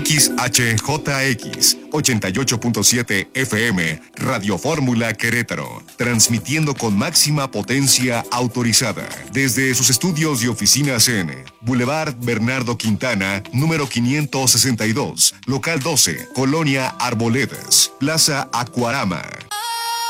XHJX 88.7 FM, Radio Fórmula Querétaro, transmitiendo con máxima potencia autorizada desde sus estudios y oficinas en Boulevard Bernardo Quintana, número 562, local 12, Colonia Arboledas, Plaza Acuarama.